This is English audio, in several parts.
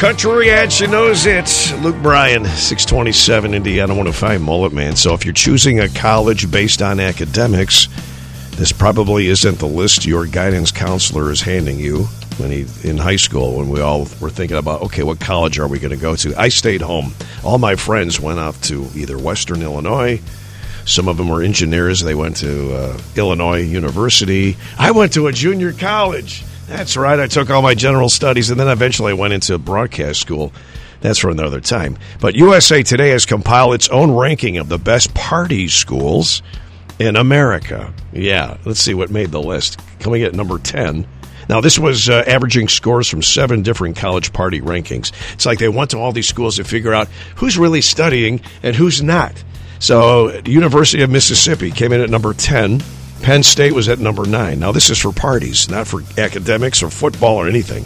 Country Reaction knows it. Luke Bryan, 627 Indiana 105 Mullet Man. So if you're choosing a college based on academics, this probably isn't the list your guidance counselor is handing you in high school when we all were thinking about, okay, what college are we going to go to? I stayed home. All my friends went off to either Western Illinois. Some of them were engineers. They went to Illinois University. I went to a junior college. That's right. I took all my general studies, and then eventually I went into broadcast school. That's for another time. But USA Today has compiled its own ranking of the best party schools in America. Yeah, let's see what made the list. Coming at number 10. Now, this was averaging scores from 7 different college party rankings. It's like they went to all these schools to figure out who's really studying and who's not. So, the University of Mississippi came in at number 10. Penn State was at number 9. Now, this is for parties, not for academics or football or anything.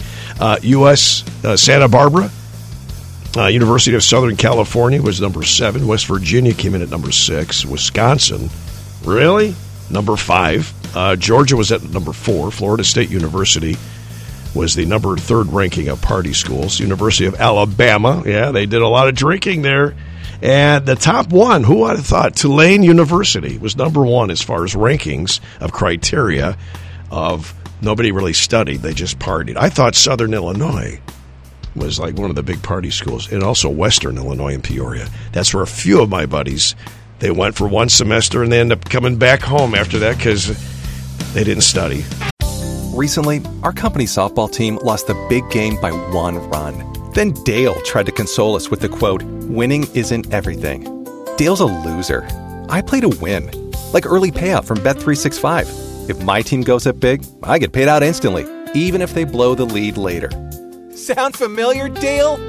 Santa Barbara, University of Southern California was number 7. West Virginia came in at number 6. Wisconsin, really? Number 5. Georgia was at number 4. Florida State University was the number 3rd ranking of party schools. University of Alabama, yeah, they did a lot of drinking there. And the top one, who would have thought? Tulane University was number 1 as far as rankings of criteria of nobody really studied. They just partied. I thought Southern Illinois was like one of the big party schools, and also Western Illinois and Peoria. That's where a few of my buddies, they went for 1 semester and they ended up coming back home after that because they didn't study. Recently, our company's softball team lost the big game by 1 run. Then Dale tried to console us with the quote, "Winning isn't everything." Dale's a loser. I play to win, like early payout from Bet365. If my team goes up big, I get paid out instantly, even if they blow the lead later. Sound familiar, Dale?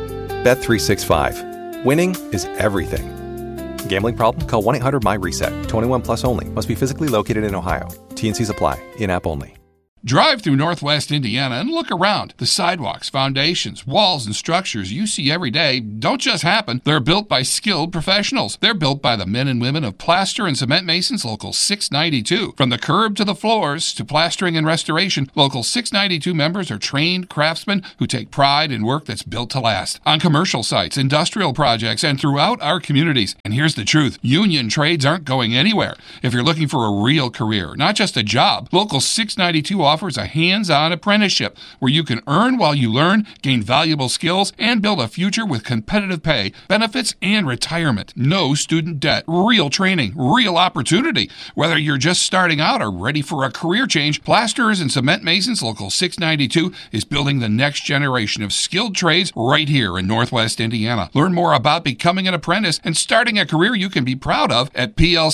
Bet365. Winning is everything. Gambling problem? Call 1-800-MY-RESET. 21 plus only. Must be physically located in Ohio. T&Cs apply. In-app only. Drive through Northwest Indiana and look around. The sidewalks, foundations, walls, and structures you see every day don't just happen. They're built by skilled professionals. They're built by the men and women of Plaster and Cement Masons Local 692. From the curb to the floors to plastering and restoration, Local 692 members are trained craftsmen who take pride in work that's built to last. On commercial sites, industrial projects, and throughout our communities. And here's the truth. Union trades aren't going anywhere. If you're looking for a real career, not just a job, Local 692 offers a hands-on apprenticeship where you can earn while you learn, gain valuable skills, and build a future with competitive pay, benefits, and retirement. No student debt, real training, real opportunity. Whether you're just starting out or ready for a career change, Plasterers and Cement Masons Local 692 is building the next generation of skilled trades right here in Northwest Indiana. Learn more about becoming an apprentice and starting a career you can be proud of at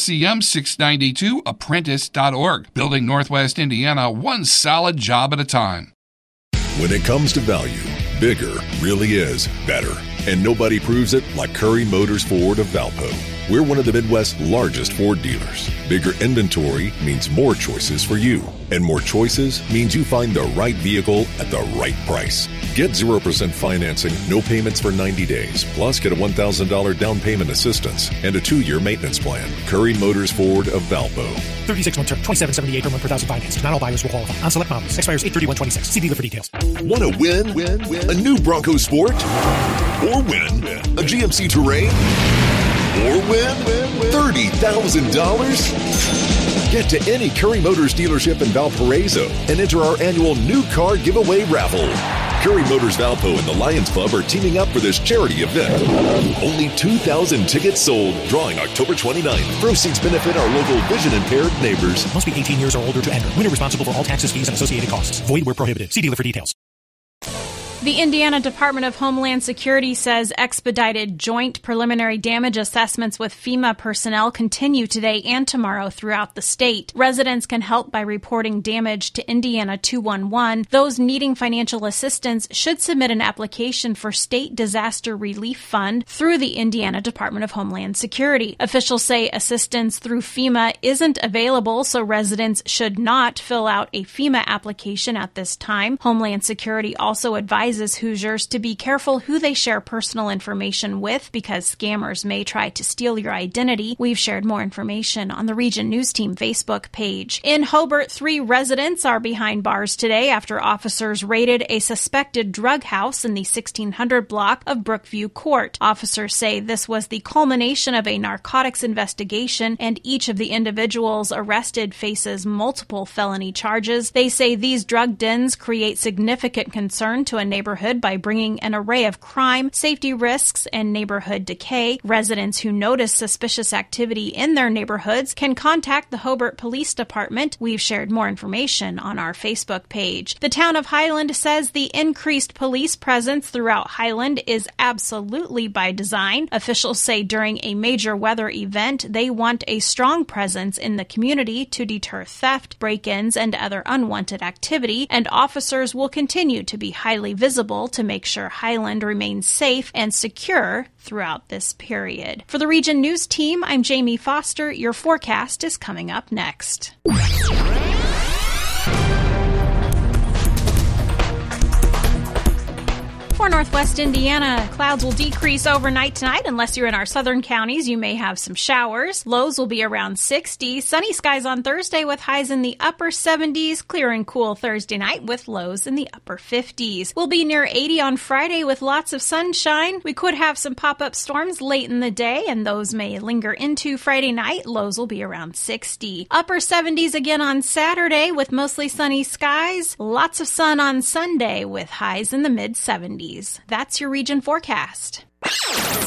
plcm692apprentice.org. Building Northwest Indiana one solid job at a time. When it comes to value, bigger really is better. And nobody proves it like Curry Motors Ford of Valpo. We're one of the Midwest's largest Ford dealers. Bigger inventory means more choices for you. And more choices means you find the right vehicle at the right price. Get 0% financing, no payments for 90 days. Plus, get a $1,000 down payment assistance and a 2-year maintenance plan. Curry Motors Ford of Valpo. 36-month term, $2,778 per month per thousand financed. Not all buyers will qualify. On select models. Expires 8/31/26. See dealer for details. Want to win? A new Bronco Sport? Or win a GMC Terrain? Or win $30,000? Get to any Curry Motors dealership in Valparaiso and enter our annual new car giveaway raffle. Curry Motors Valpo and the Lions Club are teaming up for this charity event. Only 2,000 tickets sold. Drawing October 29th. Proceeds benefit our local vision-impaired neighbors. Must be 18 years or older to enter. Winner responsible for all taxes, fees, and associated costs. Void where prohibited. See dealer for details. The Indiana Department of Homeland Security says expedited joint preliminary damage assessments with FEMA personnel continue today and tomorrow throughout the state. Residents can help by reporting damage to Indiana 211. Those needing financial assistance should submit an application for State Disaster Relief Fund through the Indiana Department of Homeland Security. Officials say assistance through FEMA isn't available, so residents should not fill out a FEMA application at this time. Homeland Security also advises advises Hoosiers to be careful who they share personal information with because scammers may try to steal your identity. We've shared more information on the Region News Team Facebook page. In Hobart, 3 residents are behind bars today after officers raided a suspected drug house in the 1600 block of Brookview Court. Officers say this was the culmination of a narcotics investigation, and each of the individuals arrested faces multiple felony charges. They say these drug dens create significant concern to a neighborhood by bringing an array of crime, safety risks, and neighborhood decay. Residents who notice suspicious activity in their neighborhoods can contact the Hobart Police Department. We've shared more information on our Facebook page. The town of Highland says the increased police presence throughout Highland is absolutely by design. Officials say during a major weather event, they want a strong presence in the community to deter theft, break-ins, and other unwanted activity, and officers will continue to be highly visible to make sure Highland remains safe and secure throughout this period. For the Region News Team, I'm Jamie Foster. Your forecast is coming up next. For Northwest Indiana, clouds will decrease overnight tonight. Unless you're in our southern counties, you may have some showers. Lows will be around 60. Sunny skies on Thursday with highs in the upper 70s. Clear and cool Thursday night with lows in the upper 50s. We'll be near 80 on Friday with lots of sunshine. We could have some pop-up storms late in the day, and those may linger into Friday night. Lows will be around 60. Upper 70s again on Saturday with mostly sunny skies. Lots of sun on Sunday with highs in the mid-70s. That's your region forecast.